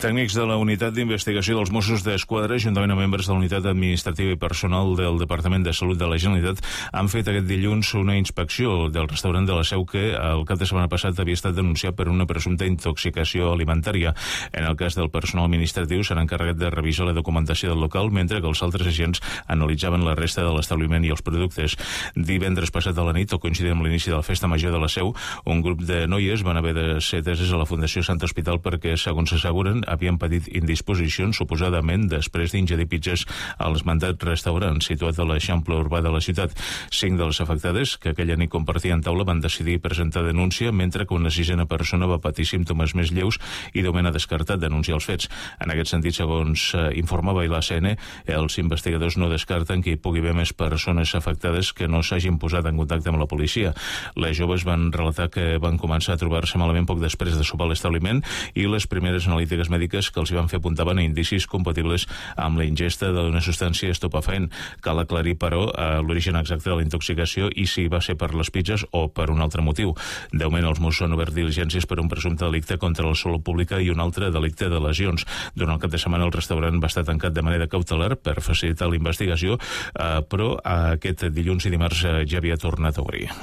Tècnics de la Unitat d'Investigació dels Mossos d'Esquadra, juntament amb membres de la Unitat Administrativa i Personal del Departament de Salut de la Generalitat, han fet aquest dilluns una inspecció del restaurant de la Seu que el cap de setmana passat havia estat denunciat per una presumpta intoxicació alimentària. En el cas del personal administratiu s'han encarregat de revisar la documentació del local, mentre que els altres agents analitzaven la resta de l'establiment i els productes. Divendres passat a la nit, o coincidint amb l'inici de la festa major de la Seu, un grup de noies van haver de ser ateses a la Fundació Sant Hospital perquè, segons s'asseguren, havien patit indisposicions suposadament després d'ingerir pizzas a l'esmentat restaurant situat a l'Eixample urbà de la ciutat. 5 de les afectades, que aquella nit compartien taula, van decidir presentar denúncia, mentre que una 6a persona va patir símptomes més lleus i de moment ha descartat denunciar els fets. En aquest sentit, segons informava l'ACN, els investigadors no descarten que hi pugui haver més persones afectades que no s'hagin posat en contacte amb la policia. Les joves van relatar que van començar a trobar-se malament poc després de sopar a l'establiment i les primeres analítiques mèdiques que els hi van fer apuntaven a indicis compatibles amb la ingesta d'una substància estupefaent. Cal aclarir, però, l'origen exacte de la intoxicació i si va ser per les pizzas o per un altre motiu. De moment, els Mossos han obert diligències per un presumpte delicte contra la salut pública i un altre delicte de lesions. Durant el cap de setmana el restaurant va estar tancat de manera cautelar per facilitar la investigació, però aquest dilluns i dimarts ja havia tornat a obrir.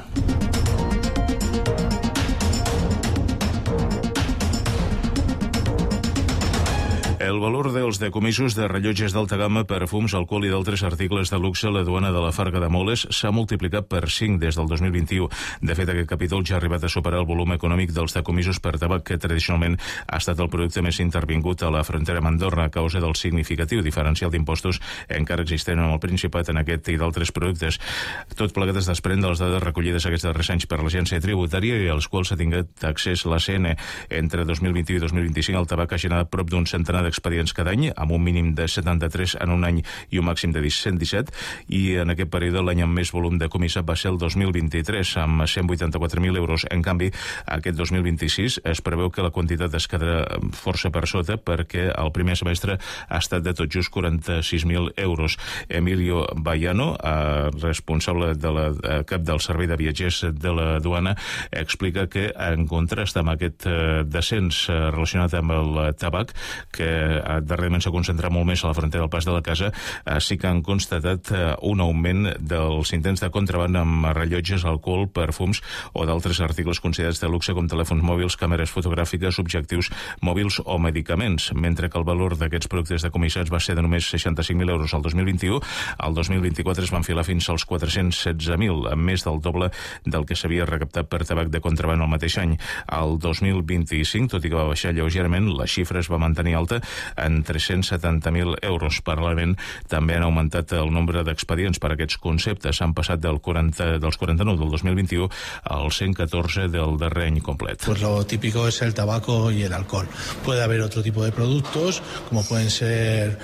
El valor dels decomisos de rellotges d'alta gamma, perfums, alcohol i d'altres articles de luxe a la duana de la Farga de Moles s'ha multiplicat per 5 des del 2021. De fet, aquest capítol ja ha arribat a superar el volum econòmic dels decomisos per tabac, que tradicionalment ha estat el producte més intervingut a la frontera amb Andorra a causa del significatiu diferencial d'impostos encara existent en el Principat en aquest i d'altres productes. Tot plegat es desprèn de les dades recollides aquests darrers anys per l'Agència Tributària i als quals s'ha tingut accés l'ACN. Entre 2021 i 2025 el tabac ha generat prop d'un centenar expedients cada any, amb un mínim de 73 en un any i un màxim de 117, i en aquest període l'any amb més volum de comissat va ser el 2023, amb 184.000 euros. En canvi, aquest 2026 es preveu que la quantitat es quedarà força per sota perquè el primer semestre ha estat de tot just 46.000 euros. Emilio Bayano, responsable de la cap del Servei de Viatgers de la Duana, explica que en contrast amb aquest descens relacionat amb el tabac, que darrerament s'ha concentrat molt més a la frontera del Pas de la Casa, sí que han constatat un augment dels intents de contraban amb rellotges, alcohol, perfums o d'altres articles considerats de luxe com telèfons mòbils, càmeres fotogràfiques, objectius mòbils o medicaments. Mentre que el valor d'aquests productes decomissats va ser de només 65.000 euros al 2021, al 2024 es van filar fins als 416.000, més del doble del que s'havia recaptat per tabac de contraban el mateix any. Al 2025, tot i que va baixar lleugerament, la xifra es va mantenir alta en 370.000 euros. Paral·lelament, també han augmentat el nombre d'expedients per a aquests conceptes. Han passat dels 49 del 2021 al 114 del darrer any complet. Pues lo típico es el tabaco y el alcohol. Puede haber otro tipo de productos, como pueden ser,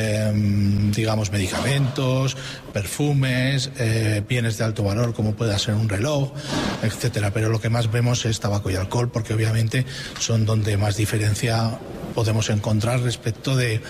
digamos, medicamentos, perfumes, bienes de alto valor, como pueda ser un reloj, etcétera. Pero lo que más vemos es tabaco y alcohol, porque obviamente son donde más diferencia podemos encontrar respecto del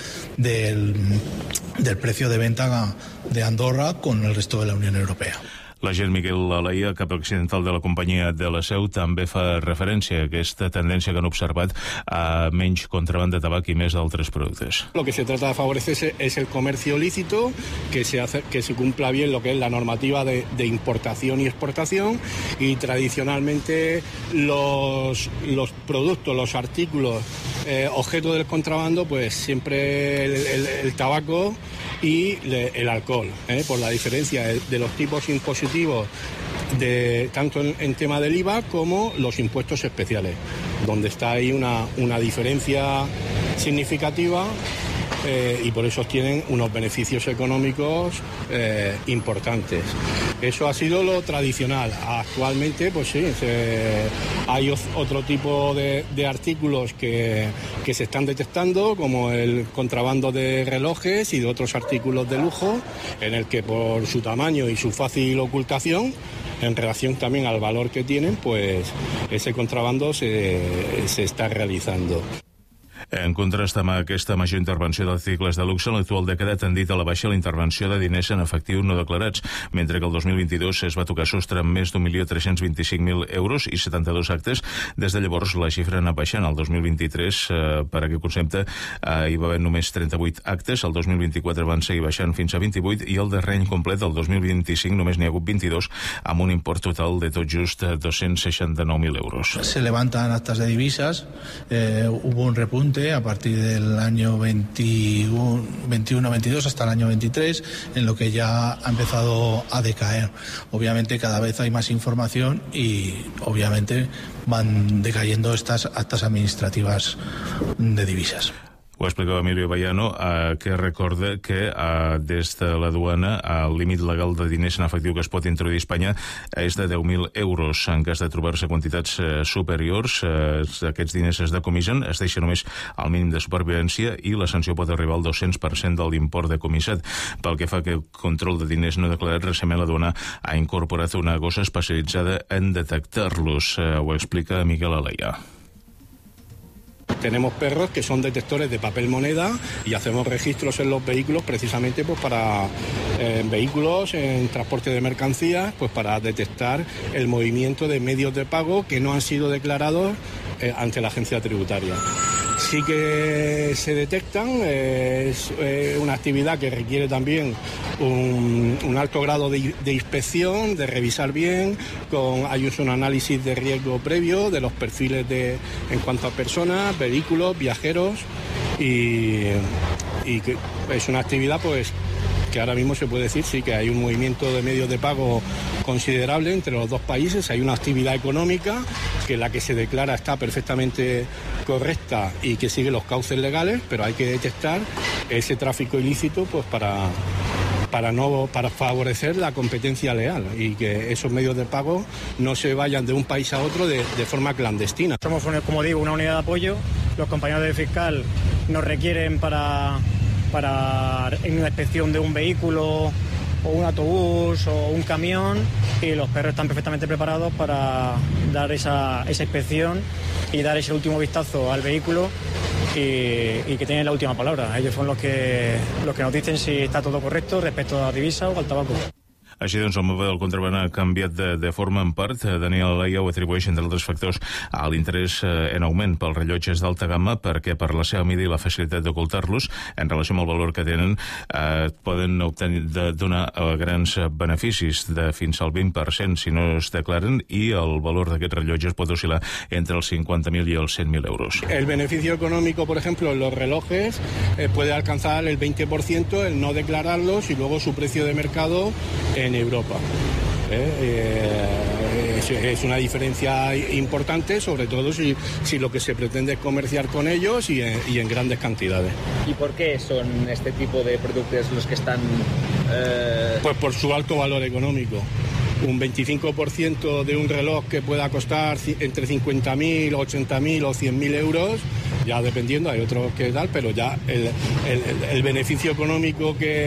precio de venta de Andorra con el resto de la Unión Europea. L'agent Miquel Alaia, cap occidental de la companyia de la Seu, també fa referència a aquesta tendència que han observat a menys contraban de tabac i més d'altres productes. Lo que se trata de favorecer es el comercio lícito, que se cumpla bien lo que es la normativa de importación y exportación, y tradicionalmente los productos, los artículos objeto del contrabando, pues siempre el tabaco y el alcohol, por la diferencia de los tipos impositivos tanto en tema del IVA como los impuestos especiales, donde está ahí una diferencia significativa, y por eso tienen unos beneficios económicos importantes. Eso ha sido lo tradicional. Actualmente, pues sí, hay otro tipo de artículos que se están detectando, como el contrabando de relojes y de otros artículos de lujo, en el que por su tamaño y su fácil ocultación, en relación también al valor que tienen, pues ese contrabando se está realizando. En contrast amb aquesta major intervenció d'articles de luxe, l'actual dècada ha tendit a la baixa la intervenció de diners en efectiu no declarats, mentre que el 2022 es va tocar sostre amb més d'1.325.000 euros i 72 actes. Des de llavors la xifra ha anat baixant. El 2023, per aquest concepte, hi va haver només 38 actes, el 2024 van seguir baixant fins a 28 i el darrer any complet, el 2025, només n'hi ha hagut 22, amb un import total de tot just 269.000 euros. Se levantan actas de divisas, hubo un repunte a partir del año 21-22 hasta el año 23, en lo que ya ha empezado a decaer. Obviamente cada vez hay más información y obviamente van decayendo estas actas administrativas de divisas. Ho explicava Emilio Bayano, que recorda que des de la duana el límit legal de diners en efectiu que es pot introduir a Espanya és de 10.000 euros. En cas de trobar-se quantitats superiors, aquests diners es decomisen, es deixa només el mínim de supervivència i la sanció pot arribar al 200% de l'import decomissat. Pel que fa que control de diners no declarats, recentment la duana ha incorporat una gossa especialitzada en detectar-los. Ho explica Miguel Alaya. Tenemos perros que son detectores de papel moneda y hacemos registros en los vehículos precisamente pues para vehículos en transporte de mercancías, pues para detectar el movimiento de medios de pago que no han sido declarados ante la agencia tributaria. Sí que se detectan, es una actividad que requiere también un alto grado de inspección, de revisar bien, hay un análisis de riesgo previo de los perfiles en cuanto a personas, vehículos, viajeros y que es una actividad pues que ahora mismo se puede decir sí que hay un movimiento de medios de pago considerable entre los dos países, hay una actividad económica que la que se declara está perfectamente correcta y que sigue los cauces legales, pero hay que detectar ese tráfico ilícito pues para favorecer la competencia leal y que esos medios de pago no se vayan de un país a otro de forma clandestina. Somos, como digo, una unidad de apoyo. Los compañeros del fiscal nos requieren para en una inspección de un vehículo o un autobús o un camión y los perros están perfectamente preparados para dar esa inspección y dar ese último vistazo al vehículo y que tienen la última palabra. Ellos son los que nos dicen si está todo correcto respecto a la divisa o al tabaco. Així doncs, el mapa del contraban ha canviat de forma en part. Daniel Alaya ho atribueix, entre altres factors, a l'interès en augment pels rellotges d'alta gamma perquè per la seva mida i la facilitat d'ocultar-los, en relació amb el valor que tenen, poden donar grans beneficis de fins al 20% si no es declaren i el valor d'aquests rellotges pot oscil·lar entre els 50.000 i els 100.000 euros. El beneficio económico, por ejemplo, en los relojes puede alcanzar el 20% el no declararlos y luego su precio de mercado en Europa. Es una diferencia importante, sobre todo si lo que se pretende es comerciar con ellos y en grandes cantidades. ¿Y por qué son este tipo de productos los que están...? Pues por su alto valor económico. Un 25% de un reloj que pueda costar entre 50.000, 80.000 o 100.000 euros, ya dependiendo, hay otros que tal, pero ya el beneficio económico que